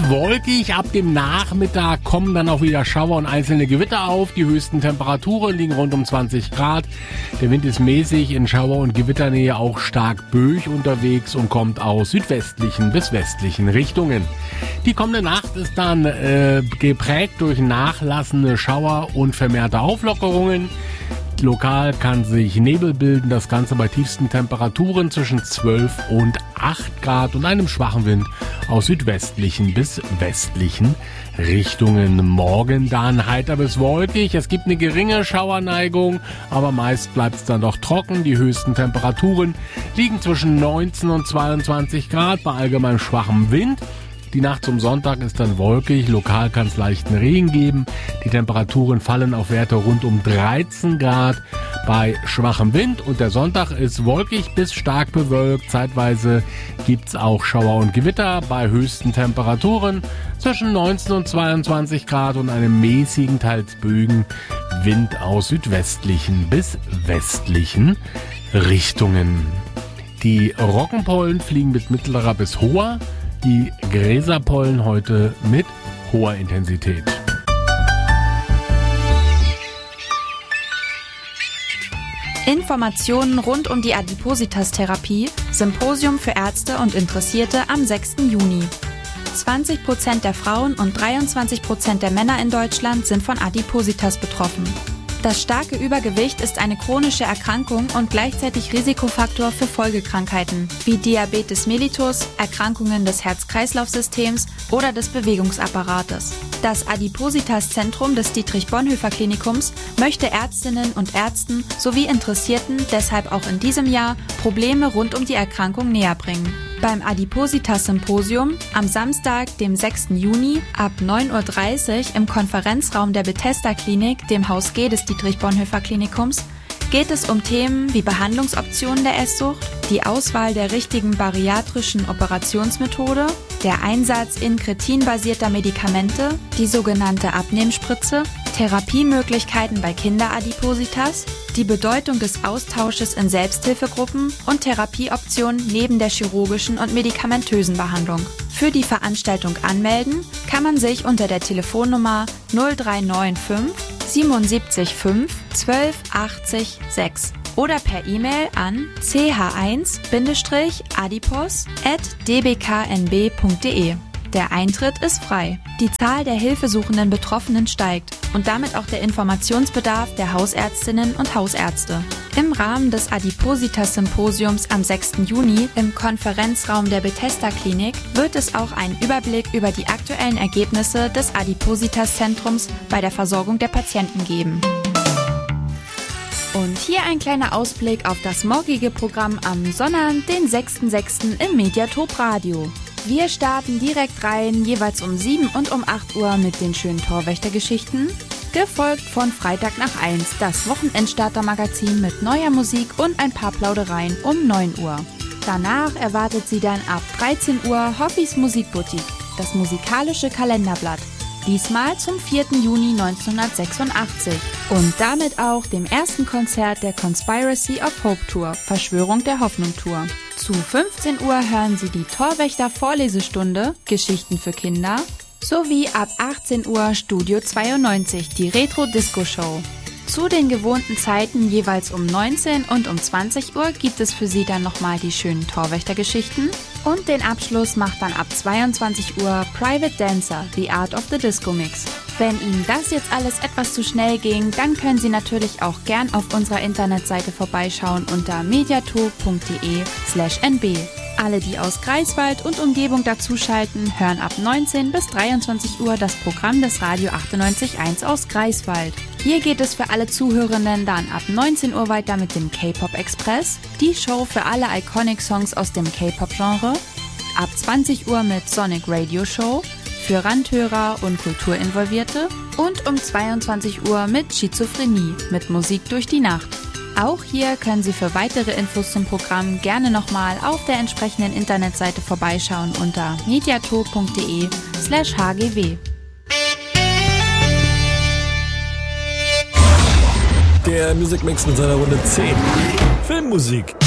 ist wolkig. Ab dem Nachmittag kommen dann auch wieder Schauer und einzelne Gewitter auf. Die höchsten Temperaturen liegen rund um 20 Grad. Der Wind ist mäßig, in Schauer- und Gewitternähe auch stark böig unterwegs und kommt aus südwestlichen bis westlichen Richtungen. Die kommende Nacht ist dann geprägt durch nachlassende Schauer und vermehrte Auflockerungen. Lokal kann sich Nebel bilden, das Ganze bei tiefsten Temperaturen zwischen 12 und 8 Grad und einem schwachen Wind aus südwestlichen bis westlichen Richtungen. Morgen dann heiter bis wolkig. Es gibt eine geringe Schauerneigung, aber meist bleibt es dann doch trocken. Die höchsten Temperaturen liegen zwischen 19 und 22 Grad bei allgemein schwachem Wind. Die Nacht zum Sonntag ist dann wolkig, lokal kann es leichten Regen geben. Die Temperaturen fallen auf Werte rund um 13 Grad bei schwachem Wind. Und der Sonntag ist wolkig bis stark bewölkt. Zeitweise gibt es auch Schauer und Gewitter bei höchsten Temperaturen zwischen 19 und 22 Grad und einem mäßigen, teils böigen Wind aus südwestlichen bis westlichen Richtungen. Die Roggenpollen fliegen mit mittlerer bis hoher. Die Gräserpollen heute mit hoher Intensität. Informationen rund um die Adipositas-Therapie, Symposium für Ärzte und Interessierte am 6. Juni. 20% der Frauen und 23% der Männer in Deutschland sind von Adipositas betroffen. Das starke Übergewicht ist eine chronische Erkrankung und gleichzeitig Risikofaktor für Folgekrankheiten wie Diabetes mellitus, Erkrankungen des Herz-Kreislauf-Systems oder des Bewegungsapparates. Das Adipositas-Zentrum des Dietrich-Bonhoeffer-Klinikums möchte Ärztinnen und Ärzten sowie Interessierten deshalb auch in diesem Jahr Probleme rund um die Erkrankung näher bringen. Beim Adipositas-Symposium am Samstag, dem 6. Juni ab 9:30 Uhr im Konferenzraum der Bethesda-Klinik, dem Haus G des Dietrich-Bonhoeffer-Klinikums, geht es um Themen wie Behandlungsoptionen der Esssucht, die Auswahl der richtigen bariatrischen Operationsmethode, der Einsatz inkretinbasierter Medikamente, die sogenannte Abnehmspritze, Therapiemöglichkeiten bei Kinderadipositas, die Bedeutung des Austausches in Selbsthilfegruppen und Therapieoptionen neben der chirurgischen und medikamentösen Behandlung. Für die Veranstaltung anmelden kann man sich unter der Telefonnummer 0395 77 5 12 80 6 oder per E-Mail an ch1-adipos@dbknb.de. Der Eintritt ist frei. Die Zahl der hilfesuchenden Betroffenen steigt und damit auch der Informationsbedarf der Hausärztinnen und Hausärzte. Im Rahmen des Adipositas-Symposiums am 6. Juni im Konferenzraum der Bethesda-Klinik wird es auch einen Überblick über die aktuellen Ergebnisse des Adipositas-Zentrums bei der Versorgung der Patienten geben. Und hier ein kleiner Ausblick auf das morgige Programm am Sonnabend, den 6.6. im Mediatop Radio. Wir starten direkt rein, jeweils um 7 und um 8 Uhr mit den schönen Torwächtergeschichten, gefolgt von Freitag nach 1, das Wochenendstarter-Magazin mit neuer Musik und ein paar Plaudereien um 9 Uhr. Danach erwartet sie dann ab 13 Uhr Hoffis Musikboutique, das musikalische Kalenderblatt. Diesmal zum 4. Juni 1986 und damit auch dem ersten Konzert der Conspiracy of Hope Tour, Verschwörung der Hoffnung Tour. Zu 15 Uhr hören Sie die Torwächter Vorlesestunde, Geschichten für Kinder, sowie ab 18 Uhr Studio 92, die Retro-Disco-Show. Zu den gewohnten Zeiten jeweils um 19 und um 20 Uhr gibt es für Sie dann nochmal die schönen Torwächtergeschichten und den Abschluss macht dann ab 22 Uhr Private Dancer, The Art of the Disco Mix. Wenn Ihnen das jetzt alles etwas zu schnell ging, dann können Sie natürlich auch gern auf unserer Internetseite vorbeischauen unter mediatok.de/nb. Alle, die aus Greifswald und Umgebung dazuschalten, hören ab 19 bis 23 Uhr das Programm des Radio 98.1 aus Greifswald. Hier geht es für alle Zuhörenden dann ab 19 Uhr weiter mit dem K-Pop Express, die Show für alle Iconic Songs aus dem K-Pop-Genre, ab 20 Uhr mit Sonic Radio Show für Randhörer und Kulturinvolvierte und um 22 Uhr mit Schizophrenie, mit Musik durch die Nacht. Auch hier können Sie für weitere Infos zum Programm gerne nochmal auf der entsprechenden Internetseite vorbeischauen unter mediatok.de/hgw. Der Music Mix mit seiner Runde 10. Filmmusik.